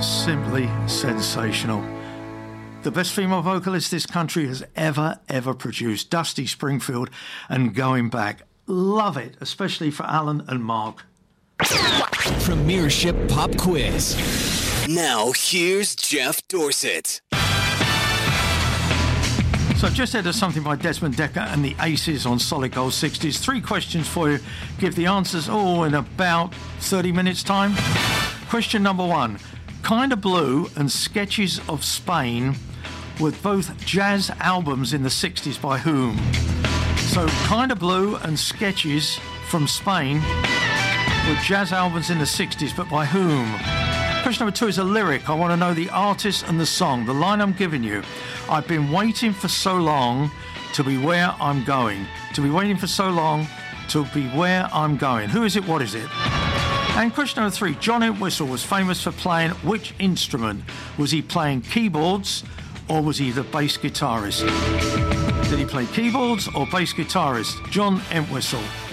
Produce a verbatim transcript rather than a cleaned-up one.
Simply sensational. The best female vocalist this country has ever, ever produced. Dusty Springfield and Going Back. Love it, especially for Alan and Mark. Premiership Pop Quiz. Now, here's Jeff Dorset. So I've just heard something by Desmond Decker and the Aces on Solid Gold sixties. Three questions for you. Give the answers all in about thirty minutes' time. Question number one. Kinda Blue and Sketches of Spain were both jazz albums in the sixties by whom? So Kinda Blue and Sketches from Spain were jazz albums in the sixties, but by whom? Question number two is a lyric. I want to know the artist and the song. The line I'm giving you. I've been waiting for so long to be where I'm going. To be waiting for so long to be where I'm going. Who is it? What is it? And question number three. John Entwistle was famous for playing which instrument? Was he playing keyboards or was he the bass guitarist? Did he play keyboards or bass guitarist? John Entwistle.